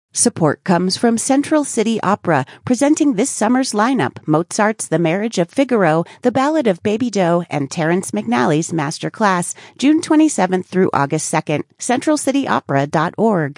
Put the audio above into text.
Support comes from Central City Opera, presenting this summer's lineup: Mozart's The Marriage of Figaro, The Ballad of Baby Doe, and Terrence McNally's Master Class, June 27th through August 2nd. CentralCityOpera.org.